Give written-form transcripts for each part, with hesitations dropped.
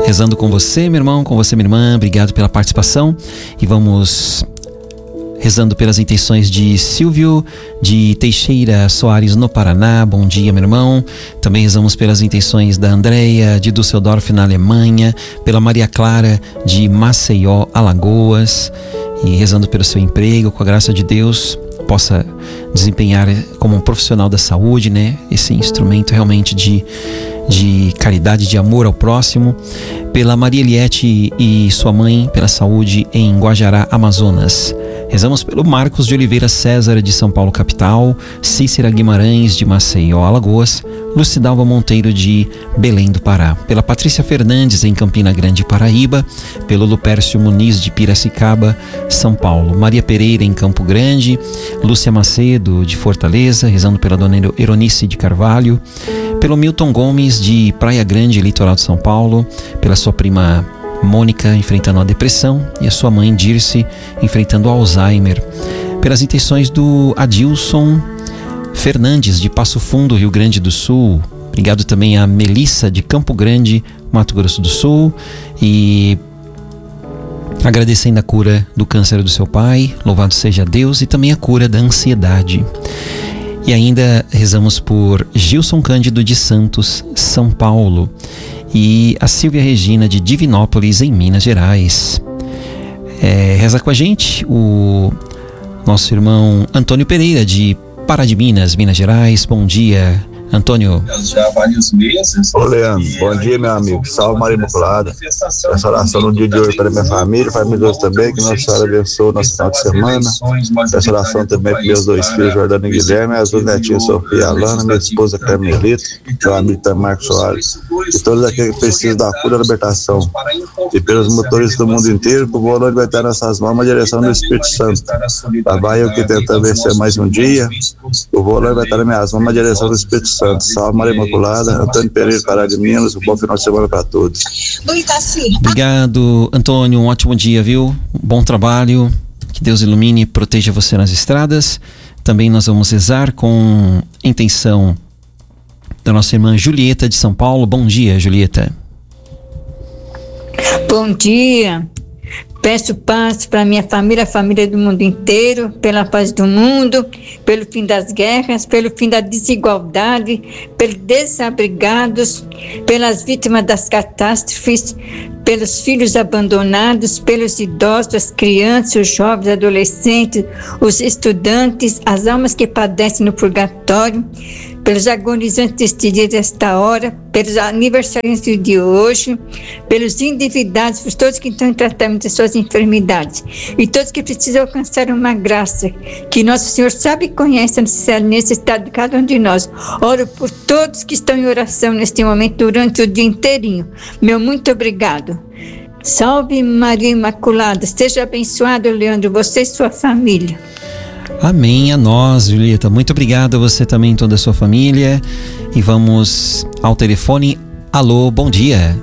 rezando com você, meu irmão, com você, minha irmã. Obrigado pela participação. E vamos rezando pelas intenções de Silvio de Teixeira Soares, no Paraná. Bom dia, meu irmão. Também rezamos pelas intenções da Andréia de Düsseldorf, na Alemanha, pela Maria Clara de Maceió, Alagoas, e rezando pelo seu emprego, com a graça de Deus possa desempenhar como um profissional da saúde, né? Esse instrumento realmente de caridade, de amor ao próximo. Pela Maria Eliette e sua mãe, pela saúde em Guajará, Amazonas. Rezamos pelo Marcos de Oliveira César, de São Paulo, capital. Cícera Guimarães, de Maceió, Alagoas. Lucidalva Monteiro, de Belém do Pará. Pela Patrícia Fernandes, em Campina Grande, Paraíba. Pelo Lupércio Muniz, de Piracicaba, São Paulo. Maria Pereira, em Campo Grande. Lúcia Macedo, de Fortaleza, rezando pela dona Eronice de Carvalho. Pelo Milton Gomes, de Praia Grande, litoral de São Paulo. Pela sua prima Mônica, enfrentando a depressão, e a sua mãe Dirce, enfrentando o Alzheimer. Pelas intenções do Adilson Fernandes, de Passo Fundo, Rio Grande do Sul. Obrigado também a Melissa, de Campo Grande, Mato Grosso do Sul. E agradecendo a cura do câncer do seu pai, louvado seja Deus, e também a cura da ansiedade. E ainda rezamos por Gilson Cândido de Santos, São Paulo, e a Silvia Regina de Divinópolis, em Minas Gerais. Reza com a gente o nosso irmão Antônio Pereira, de Pará de Minas, Minas Gerais. Bom dia, Antônio. Já há vários meses. Ô Leandro, bom dia, meu amigo. Salve Maria Imaculada. Essa oração no dia de hoje para minha família Deus também, que Nossa Senhora abençoe o nosso final de semana. Essa oração também para meus dois filhos, Jordano e Guilherme, as duas netinhas, Sofia e Alana, minha esposa Carmelita, meu amigo também Marcos Soares, e todos aqueles que precisam da cura e da libertação. E pelos motoristas do mundo inteiro, o volante vai estar nessas mãos, uma direção do Espírito Santo. Lá vai eu que tentando vencer mais um dia, o volante vai estar nas minhas mãos, uma direção do Espírito Santo. Salve Maria Imaculada, Antônio Pereira, Pará de Minas. Um bom final de semana para todos. Obrigado, Antônio. Um ótimo dia, viu? Bom trabalho. Que Deus ilumine e proteja você nas estradas. Também nós vamos rezar com intenção da nossa irmã Julieta, de São Paulo. Bom dia, Julieta. Bom dia. Peço paz para minha família, a família do mundo inteiro, pela paz do mundo, pelo fim das guerras, pelo fim da desigualdade, pelos desabrigados, pelas vítimas das catástrofes, pelos filhos abandonados, pelos idosos, as crianças, os jovens, adolescentes, os estudantes, as almas que padecem no purgatório, pelos agonizantes deste dia, desta hora, pelos aniversariantes de hoje, pelos endividados, por todos que estão em tratamento de suas enfermidades e todos que precisam alcançar uma graça que Nosso Senhor sabe e conhece a necessidade de cada um de nós. Oro por todos que estão em oração neste momento durante o dia inteirinho. Meu muito obrigado. Salve Maria Imaculada, seja abençoado, Leandro, você e sua família. Amém, a nós, Julieta. Muito obrigado a você também e toda a sua família. E vamos ao telefone. Alô, bom dia.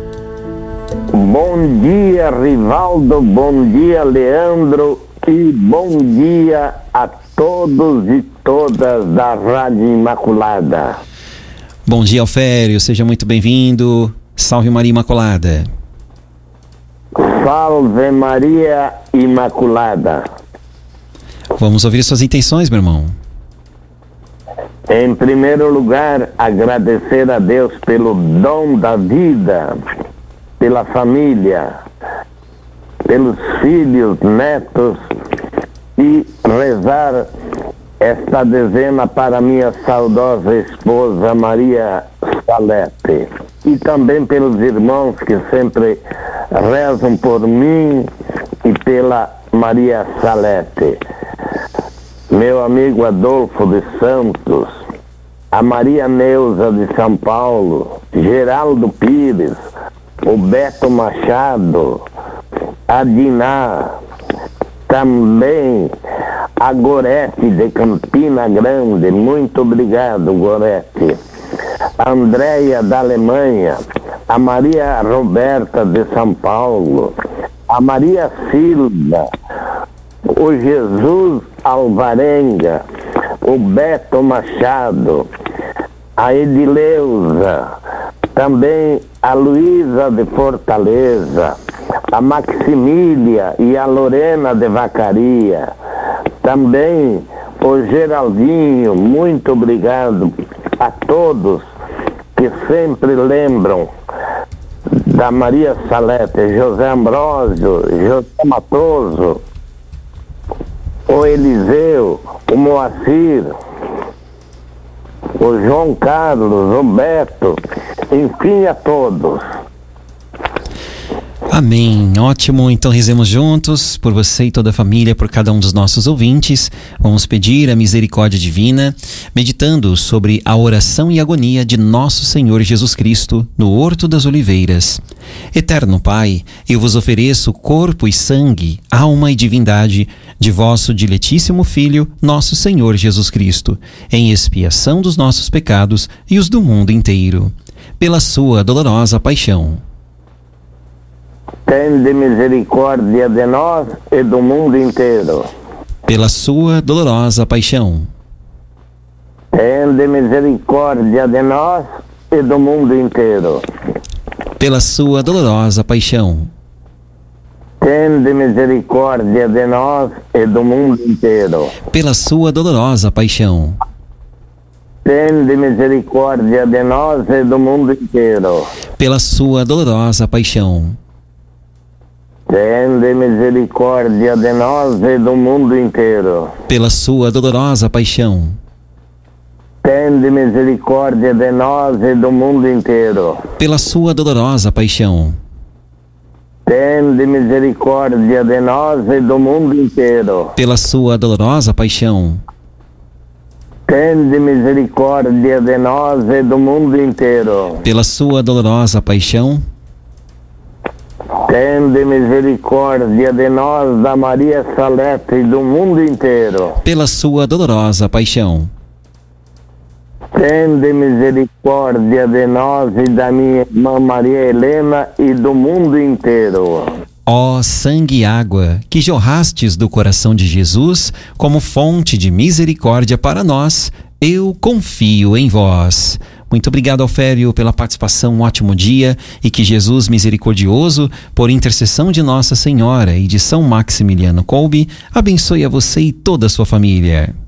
Bom dia, Rivaldo. Bom dia, Leandro. E bom dia a todos e todas da Rádio Imaculada. Bom dia, Alfério. Seja muito bem-vindo. Salve Maria Imaculada. Salve Maria Imaculada. Vamos ouvir suas intenções, meu irmão. Em primeiro lugar, agradecer a Deus pelo dom da vida, pela família, pelos filhos, netos, e rezar esta dezena para minha saudosa esposa Maria Salete, e também pelos irmãos que sempre rezam por mim e pela Maria Salete. Meu amigo Adolfo de Santos, a Maria Neuza de São Paulo, Geraldo Pires, o Beto Machado, a Diná, também a Gorete de Campina Grande, muito obrigado, Gorete, a Andréia da Alemanha, a Maria Roberta de São Paulo, a Maria Silva, o Jesus Alvarenga, o Beto Machado, a Edileuza, também a Luísa de Fortaleza, a Maximília e a Lorena de Vacaria, também o Geraldinho, muito obrigado a todos que sempre lembram da Maria Salete, José Ambrósio, José Matoso, o Eliseu, o Moacir, o João Carlos, o Beto, enfim, a todos. Amém. Ótimo. Então rezemos juntos por você e toda a família, por cada um dos nossos ouvintes. Vamos pedir a misericórdia divina, meditando sobre a oração e agonia de nosso Senhor Jesus Cristo no Horto das Oliveiras. Eterno Pai, eu vos ofereço corpo e sangue, alma e divindade de vosso diletíssimo Filho, nosso Senhor Jesus Cristo, em expiação dos nossos pecados e os do mundo inteiro. Pela sua dolorosa paixão. Tende misericórdia de nós e do mundo inteiro. Pela sua dolorosa paixão. Tende misericórdia de nós e do mundo inteiro. Pela sua dolorosa paixão. Tende misericórdia de nós e do mundo inteiro. Pela sua dolorosa paixão. Tende misericórdia de nós e do mundo inteiro. Pela sua dolorosa paixão. Tende misericórdia de nós e do mundo inteiro. Pela sua dolorosa paixão. Tende misericórdia de nós e do mundo inteiro. Pela sua dolorosa paixão. Tende misericórdia de nós e do mundo inteiro. Pela sua dolorosa paixão. Tende misericórdia de nós e do mundo inteiro. Pela sua dolorosa paixão. Tende misericórdia de nós, da Maria Salete e do mundo inteiro. Pela sua dolorosa paixão. Tende misericórdia de nós e da minha irmã Maria Helena e do mundo inteiro. Ó sangue e água, que jorrastes do coração de Jesus como fonte de misericórdia para nós, eu confio em vós. Muito obrigado, Alfério, pela participação. Um ótimo dia e que Jesus misericordioso, por intercessão de Nossa Senhora e de São Maximiliano Kolbe, abençoe a você e toda a sua família.